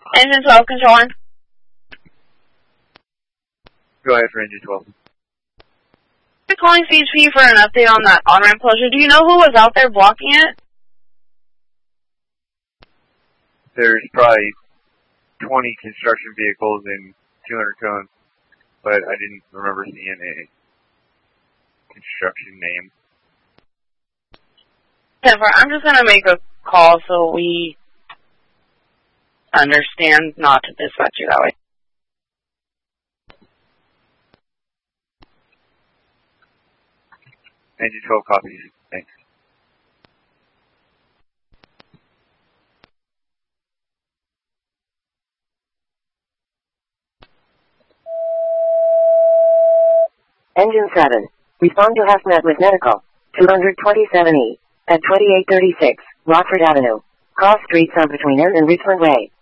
Engine 12 controlling. Go ahead for engine 12. We're calling CHP for an update on that on-ramp closure. Do you know who was out there blocking it? There's probably 20 construction vehicles and 200 tons, but I didn't remember seeing a construction name. I'm just going to make a call so we understand not to dispatch you that way. Engine 12 copies. Thanks. Engine 7. Respond to HASMET with medical. 227E. At 2836, Rockford Avenue. Cross streets are between N and Richmond Way.